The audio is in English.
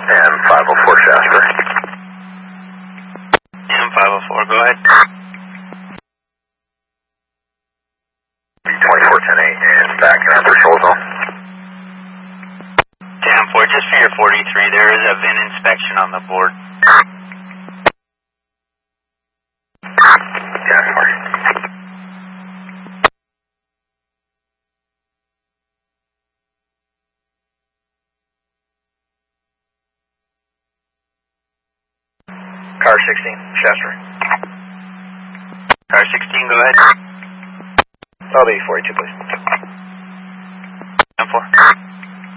And 504 Shasta. And 504, go ahead. 2410-8 and back in our patrol zone. 10-4, just for your 43, there is a VIN inspection on the board. Yeah, sorry. Car 16, Shasta. Car 16, go ahead. LB 42, please. 10-4.